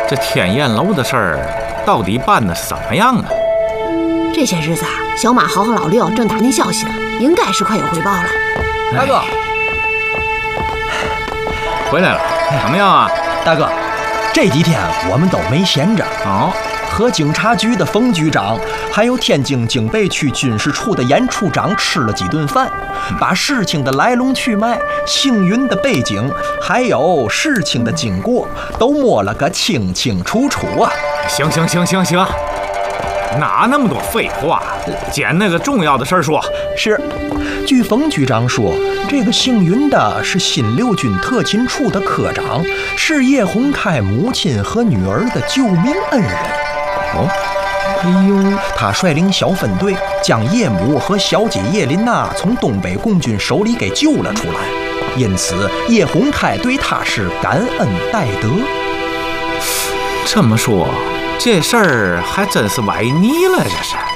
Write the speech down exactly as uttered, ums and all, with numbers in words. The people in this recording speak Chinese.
这天燕楼的事儿到底办的是怎么样啊？ 这些日子啊，小马豪和老六正打听消息呢，应该是快有回报了。 大哥， 回来了，怎么样啊？ 大哥，这几天我们都没闲着哦。 和警察局的冯局长，还有天津警备区军事处的严处长吃了几顿饭，把事情的来龙去脉、幸运的背景，还有事情的经过，都摸了个清清楚楚啊！ 行行行行行，哪那么多废话？捡那个重要的事儿说。 是，据冯局长说，这个幸运的是新六军特勤处的科长，是叶洪开母亲和女儿的救命恩人。 哦，哎呦， 他率领小分队将叶母和小姐叶琳娜从东北共军手里给救了出来，因此叶洪开对他是感恩戴德。 这么说，这事儿还真是崴泥了，这是。